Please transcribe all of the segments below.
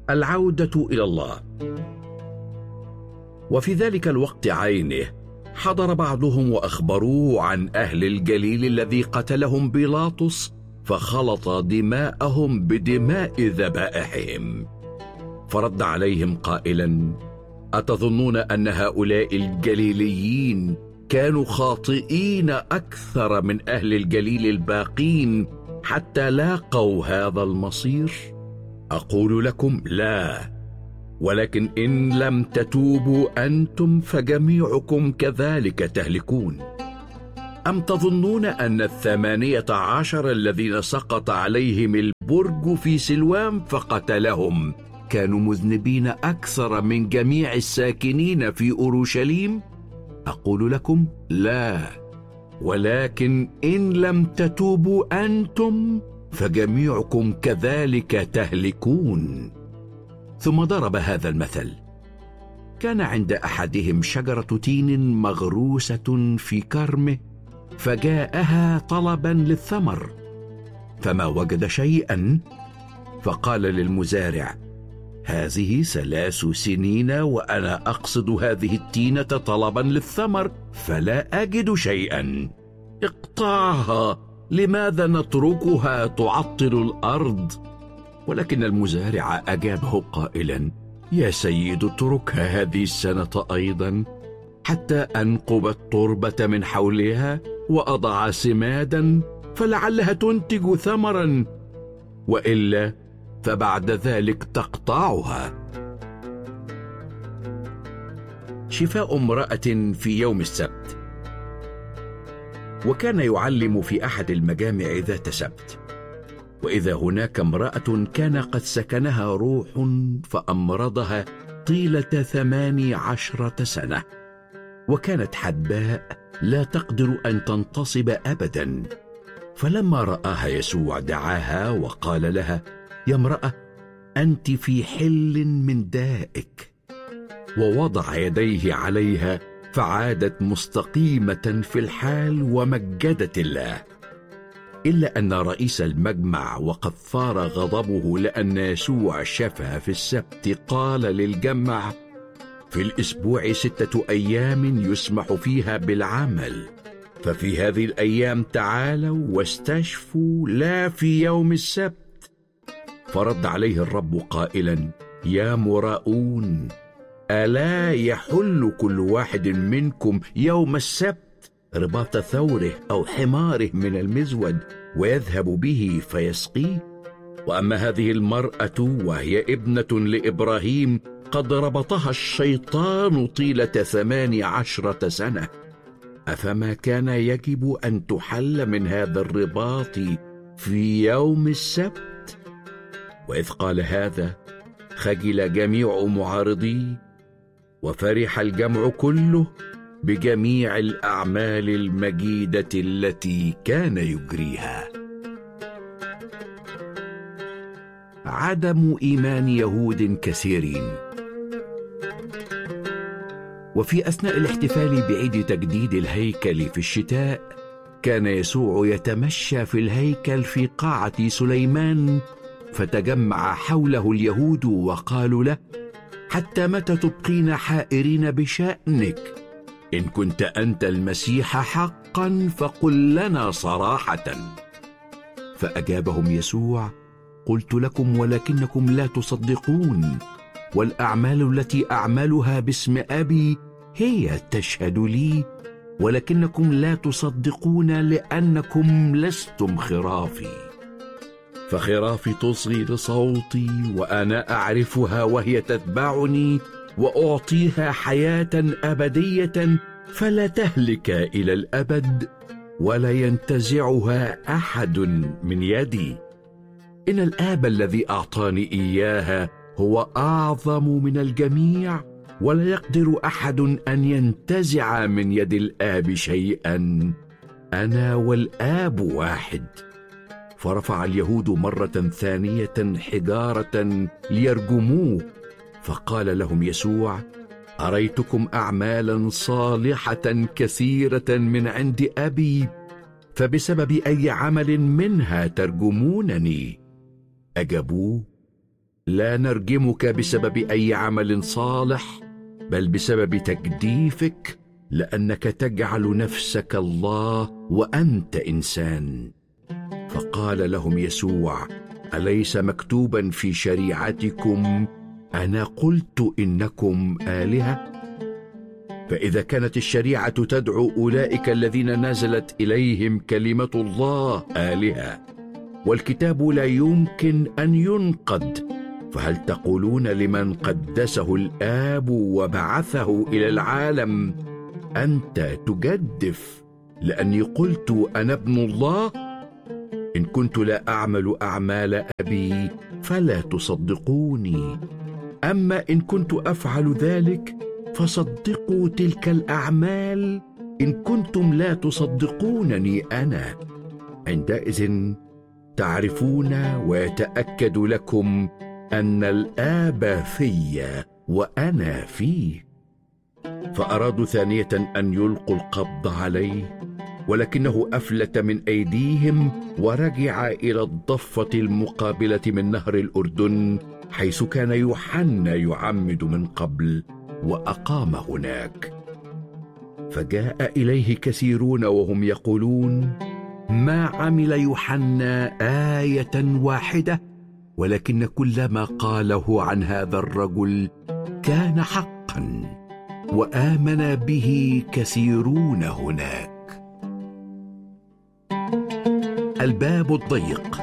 العودة إلى الله. وفي ذلك الوقت عينه حضر بعضهم وأخبروه عن أهل الجليل الذي قتلهم بيلاطس، فخلط دماءهم بدماء ذبائحهم. فرد عليهم قائلا: أتظنون أن هؤلاء الجليليين كانوا خاطئين أكثر من أهل الجليل الباقين حتى لاقوا هذا المصير؟ أقول لكم لا، ولكن إن لم تتوبوا أنتم فجميعكم كذلك تهلكون. أم تظنون أن 18 الذين سقط عليهم البرج في سلوام فقتلهم كانوا مذنبين أكثر من جميع الساكنين في أورشليم؟ أقول لكم لا، ولكن إن لم تتوبوا أنتم فجميعكم كذلك تهلكون. ثم ضرب هذا المثل: كان عند أحدهم شجرة تين مغروسة في كرمه، فجاءها طلبا للثمر، فما وجد شيئا، فقال للمزارع: هذه 3 سنين وأنا أقصد هذه التينة طلبا للثمر، فلا أجد شيئا. اقطعها، لماذا نتركها تعطل الأرض؟ ولكن المزارع أجابه قائلا: يا سيد، اتركها هذه السنة أيضا حتى أنقب التربة من حولها وأضع سمادا، فلعلها تنتج ثمرا، وإلا فبعد ذلك تقطعها. شفاء امرأة في يوم السبت. وكان يعلم في أحد المجامع ذات سبت، وإذا هناك امرأة كان قد سكنها روح فأمرضها طيلة 18 سنة، وكانت حدباء لا تقدر أن تنتصب أبدا. فلما رآها يسوع دعاها وقال لها: يا امرأة، أنت في حل من دائك. ووضع يديه عليها فعادت مستقيمة في الحال ومجدت الله. إلا أن رئيس المجمع وقد ثار غضبه لأن يسوع شفى في السبت قال للجمع: في الأسبوع 6 أيام يسمح فيها بالعمل، ففي هذه الأيام تعالوا واستشفوا، لا في يوم السبت. فرد عليه الرب قائلا: يا مراؤون، ألا يحل كل واحد منكم يوم السبت رباط ثوره أو حماره من المزود ويذهب به فيسقيه؟ وأما هذه المرأة وهي ابنة لإبراهيم قد ربطها الشيطان طيلة 18 سنة، أفما كان يجب أن تحل من هذا الرباط في يوم السبت؟ وإذ قال هذا خجل جميع معارضيه، وفرح الجمع كله بجميع الأعمال المجيدة التي كان يجريها. عدم إيمان يهود كثيرين. وفي أثناء الاحتفال بعيد تجديد الهيكل في الشتاء، كان يسوع يتمشى في الهيكل في قاعة سليمان، فتجمع حوله اليهود وقالوا له: حتى متى تبقين حائرين بشأنك؟ إن كنت أنت المسيح حقا فقل لنا صراحة. فأجابهم يسوع: قلت لكم ولكنكم لا تصدقون، والأعمال التي أعملها باسم أبي هي تشهد لي، ولكنكم لا تصدقون لأنكم لستم خرافي. فخرافي تصغي لصوتي وأنا أعرفها وهي تتبعني، وأعطيها حياة أبدية فلا تهلك إلى الأبد، ولا ينتزعها أحد من يدي. إن الآب الذي أعطاني إياها هو أعظم من الجميع، ولا يقدر أحد أن ينتزع من يد الآب شيئا. أنا والآب واحد. فرفع اليهود مرة ثانية حجارة ليرجموه، فقال لهم يسوع: أريتكم أعمالا صالحة كثيرة من عند أبي، فبسبب أي عمل منها ترجمونني؟ أجابوه: لا نرجمك بسبب أي عمل صالح، بل بسبب تجديفك، لأنك تجعل نفسك الله وأنت إنسان. فقال لهم يسوع: أليس مكتوبا في شريعتكم أنا قلت إنكم آلهة؟ فإذا كانت الشريعة تدعو أولئك الذين نزلت إليهم كلمة الله آلهة، والكتاب لا يمكن أن ينقض، فهل تقولون لمن قدسه الآب وبعثه إلى العالم: أنت تجدف لأني قلت أنا ابن الله؟ إن كنت لا أعمل أعمال أبي فلا تصدقوني، أما إن كنت أفعل ذلك فصدقوا تلك الأعمال إن كنتم لا تصدقونني أنا. عندئذ تعرفون ويتأكد لكم أن الآب في وأنا فيه. فأرادوا ثانية أن يلقوا القبض عليه، ولكنه أفلت من أيديهم ورجع إلى الضفة المقابلة من نهر الأردن، حيث كان يوحنا يعمد من قبل، وأقام هناك. فجاء إليه كثيرون وهم يقولون: ما عمل يوحنا آية واحدة، ولكن كل ما قاله عن هذا الرجل كان حقا، وآمن به كثيرون هناك. الباب الضيق.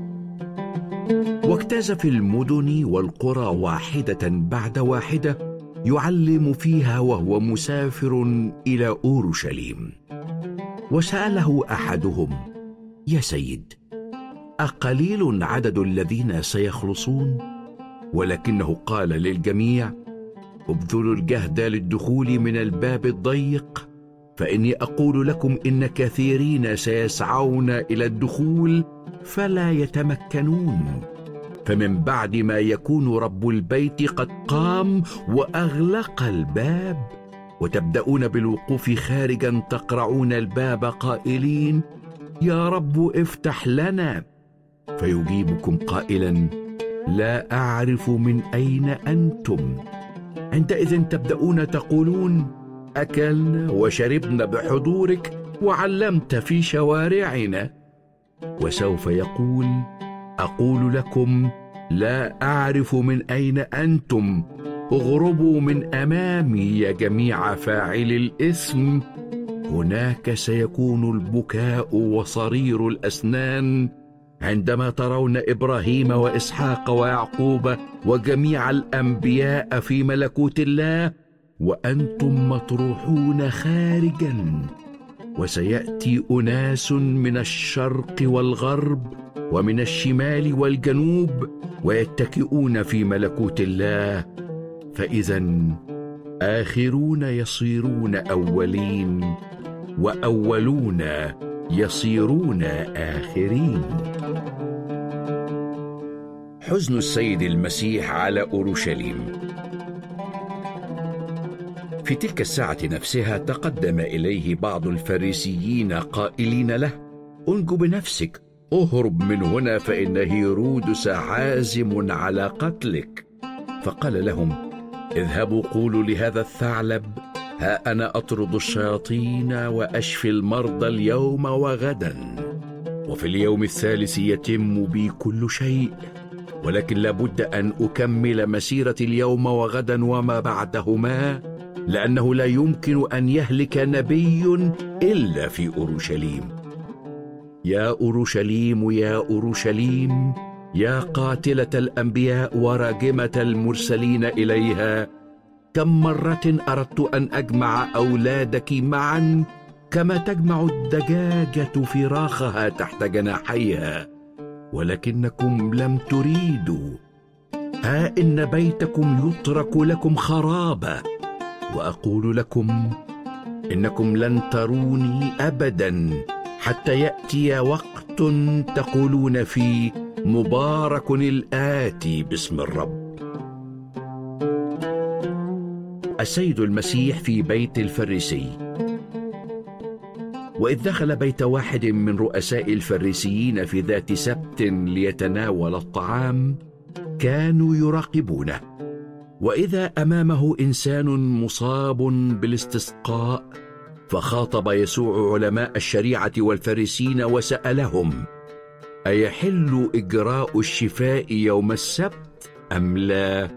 واجتاز في المدن والقرى واحدة بعد واحدة يعلم فيها وهو مسافر إلى أورشليم. وسأله أحدهم: يا سيد، أقليل عدد الذين سيخلصون؟ ولكنه قال للجميع: ابذلوا الجهد للدخول من الباب الضيق، فإني أقول لكم إن كثيرين سيسعون إلى الدخول فلا يتمكنون. فمن بعد ما يكون رب البيت قد قام وأغلق الباب، وتبدأون بالوقوف خارجا تقرعون الباب قائلين: يا رب افتح لنا. فيجيبكم قائلا: لا أعرف من أين أنتم. عندئذ تبدأون تقولون: أكلنا وشربنا بحضورك وعلمت في شوارعنا. وسوف يقول: أقول لكم لا أعرف من أين أنتم، اغربوا من أمامي يا جميع فاعل الإثم. هناك سيكون البكاء وصرير الأسنان عندما ترون إبراهيم وإسحاق ويعقوب وجميع الأنبياء في ملكوت الله، وأنتم مطروحون خارجا. وسيأتي أناس من الشرق والغرب ومن الشمال والجنوب ويتكئون في ملكوت الله. فإذا آخرون يصيرون أولين، وأولون يصيرون آخرين. حزن السيد المسيح على أورشليم. في تلك الساعة نفسها تقدم إليه بعض الفريسيين قائلين له: أنج بنفسك، اهرب من هنا، فإن هيرودس عازم على قتلك. فقال لهم: اذهبوا قولوا لهذا الثعلب: ها أنا أطرد الشياطين وأشفي المرضى اليوم وغدا، وفي اليوم الثالث يتم بي كل شيء. ولكن لابد أن أكمل مسيرة اليوم وغدا وما بعدهما، لأنه لا يمكن أن يهلك نبي إلا في أورشليم. يا أورشليم يا أورشليم، يا قاتلة الأنبياء وراجمة المرسلين إليها، كم مرة أردت أن أجمع أولادك معا كما تجمع الدجاجة فراخها تحت جناحيها، ولكنكم لم تريدوا. ها إن بيتكم يترك لكم خرابا. وأقول لكم إنكم لن تروني أبدا حتى يأتي وقت تقولون فيه: مبارك الآتي باسم الرب. السيد المسيح في بيت الفريسي. وإذ دخل بيت واحد من رؤساء الفريسيين في ذات سبت ليتناول الطعام، كانوا يراقبونه. وإذا أمامه إنسان مصاب بالاستسقاء، فخاطب يسوع علماء الشريعة والفريسين وسألهم: أيحل إجراء الشفاء يوم السبت أم لا؟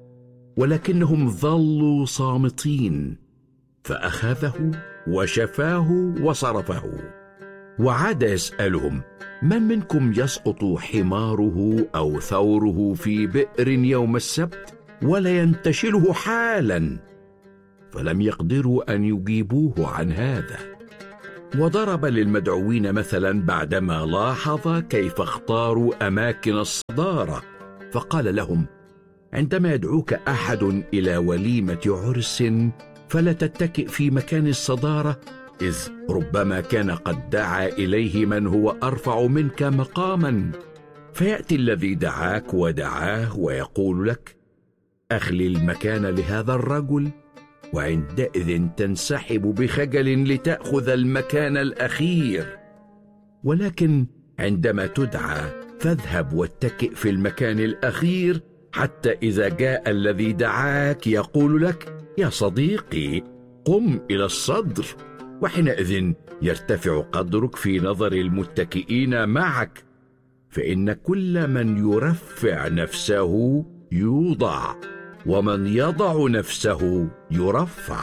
ولكنهم ظلوا صامتين. فأخذه وشفاه وصرفه. وعاد يسألهم: من منكم يسقط حماره أو ثوره في بئر يوم السبت ولا ينتشله حالا؟ فلم يقدروا أن يجيبوه عن هذا. وضرب للمدعوين مثلا بعدما لاحظ كيف اختاروا أماكن الصدارة، فقال لهم: عندما يدعوك أحد إلى وليمة عرس فلا تتكئ في مكان الصدارة، إذ ربما كان قد دعا إليه من هو أرفع منك مقاما، فيأتي الذي دعاك ودعاه ويقول لك: أخلي المكان لهذا الرجل، وعندئذ تنسحب بخجل لتأخذ المكان الأخير. ولكن عندما تدعى فاذهب واتكئ في المكان الأخير، حتى إذا جاء الذي دعاك يقول لك: يا صديقي، قم إلى الصدر. وحينئذ يرتفع قدرك في نظر المتكئين معك، فإن كل من يرفع نفسه يوضع، ومن يضع نفسه يرفع.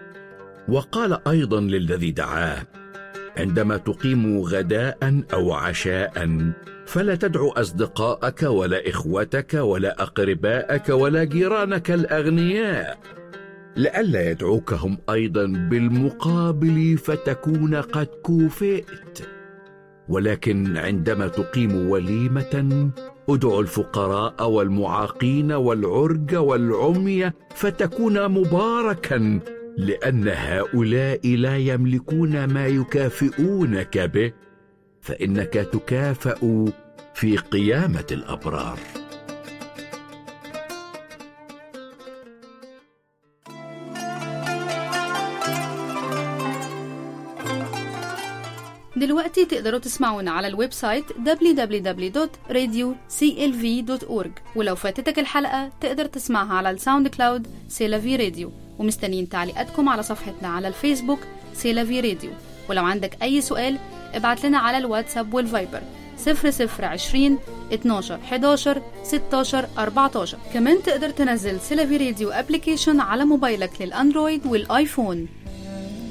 وقال أيضا للذي دعاه: عندما تقيم غداء أو عشاء فلا تدعو أصدقائك ولا إخوتك ولا أقربائك ولا جيرانك الأغنياء، لئلا يدعوكهم أيضا بالمقابل فتكون قد كوفئت. ولكن عندما تقيم وليمة ادعوا الفقراء والمعاقين والعرج والعمي فتكون مباركا، لأن هؤلاء لا يملكون ما يكافئونك به، فإنك تكافأ في قيامة الأبرار. دلوقتي تقدروا تسمعونا على الويب سايت www.radioclv.org، ولو فاتتك الحلقة تقدر تسمعها على الساوند كلاود سيلافي راديو. ومستنيين تعليقاتكم على صفحتنا على الفيسبوك سيلافي راديو. ولو عندك أي سؤال ابعت لنا على الواتساب والفايبر 0020 12 11 16 14. كمان تقدر تنزل سيلافي راديو ابليكيشن على موبايلك للأندرويد والآيفون.